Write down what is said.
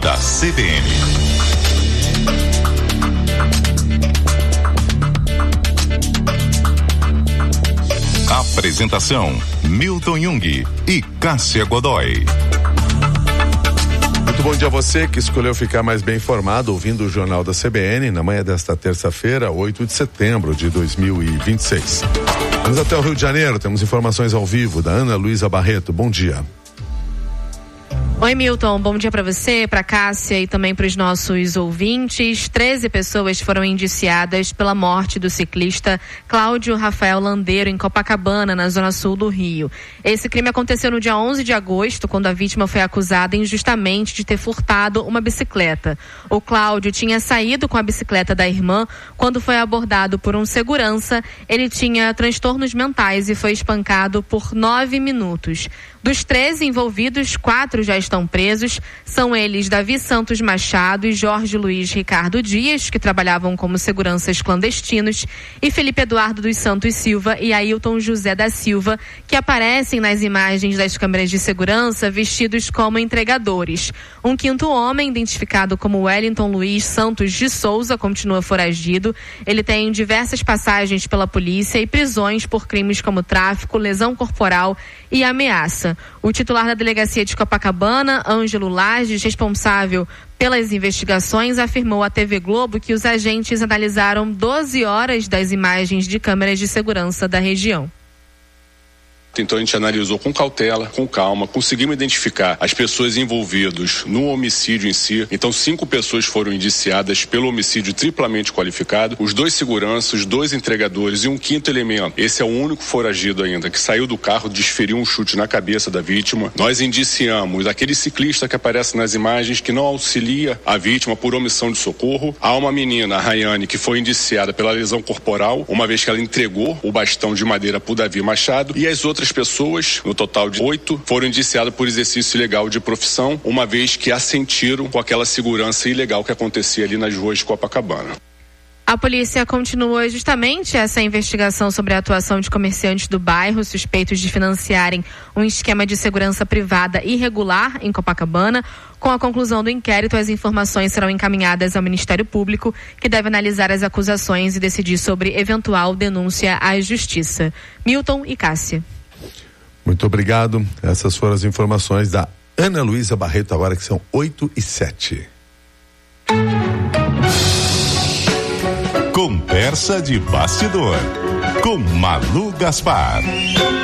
da CBN. Apresentação: Milton Jung e Cássia Godoy. Muito bom dia a você que escolheu ficar mais bem informado ouvindo o Jornal da CBN na manhã desta terça-feira, 8 de setembro de 2026. Vamos até o Rio de Janeiro, temos informações ao vivo da Ana Luísa Barreto. Bom dia. Oi, Milton, bom dia para você, para Cássia e também para os nossos ouvintes. 13 pessoas foram indiciadas pela morte do ciclista Cláudio Rafael Landeiro em Copacabana, na zona sul do Rio. Esse crime aconteceu no dia 11 de agosto, quando a vítima foi acusada injustamente de ter furtado uma bicicleta. O Cláudio tinha saído com a bicicleta da irmã quando foi abordado por um segurança. Ele tinha transtornos mentais e foi espancado por 9 minutos. Dos 13 envolvidos, 4 já estão presos. São eles Davi Santos Machado e Jorge Luiz Ricardo Dias, que trabalhavam como seguranças clandestinos, e Felipe Eduardo dos Santos Silva e Ailton José da Silva, que aparecem nas imagens das câmeras de segurança vestidos como entregadores. Um quinto homem, identificado como Wellington Luiz Santos de Souza, continua foragido. Ele tem diversas passagens pela polícia e prisões por crimes como tráfico, lesão corporal e ameaça. O titular da delegacia de Copacabana, Ângelo Lages, responsável pelas investigações, afirmou à TV Globo que os agentes analisaram 12 horas das imagens de câmeras de segurança da região. Então a gente analisou com cautela, com calma, conseguimos identificar as pessoas envolvidas no homicídio em si. Então 5 pessoas foram indiciadas pelo homicídio triplamente qualificado, os 2 seguranças, os 2 entregadores e um quinto elemento. Esse é o único foragido ainda, que saiu do carro, desferiu um chute na cabeça da vítima. Nós indiciamos aquele ciclista que aparece nas imagens que não auxilia a vítima por omissão de socorro. Há uma menina, a Rayane, que foi indiciada pela lesão corporal, uma vez que ela entregou o bastão de madeira para o Davi Machado, e as outras pessoas, no total de 8, foram indiciadas por exercício ilegal de profissão, uma vez que assentiram com aquela segurança ilegal que acontecia ali nas ruas de Copacabana. A polícia continua justamente essa investigação sobre a atuação de comerciantes do bairro suspeitos de financiarem um esquema de segurança privada irregular em Copacabana. Com a conclusão do inquérito, as informações serão encaminhadas ao Ministério Público, que deve analisar as acusações e decidir sobre eventual denúncia à Justiça. Milton e Cássia. Muito obrigado. Essas foram as informações da Ana Luísa Barreto, agora que são 8h07. Conversa de bastidor com Malu Gaspar.